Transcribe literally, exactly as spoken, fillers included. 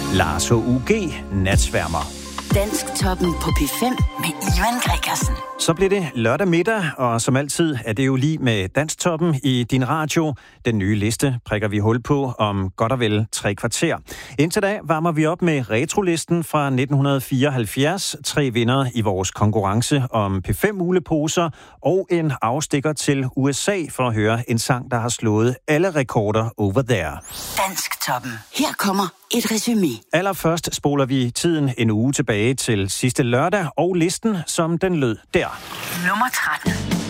Lars og U G, Natsværmer. Dansktoppen på P fem med Ivan Gregersen. Så bliver det lørdag middag, og som altid er det jo lige med Dansktoppen i din radio. Den nye liste prikker vi hul på om godt og vel tre kvarter. Indtil da varmer vi op med retrolisten fra nitten fireoghalvfjerds. Tre vinder i vores konkurrence om P fem muleposer og en afstikker til U S A for at høre en sang, der har slået alle rekorder over there. Dansktoppen. Her kommer et resumé. Allerførst spoler vi tiden en uge tilbage til sidste lørdag, og listen, som den lød der. Nummer tretten.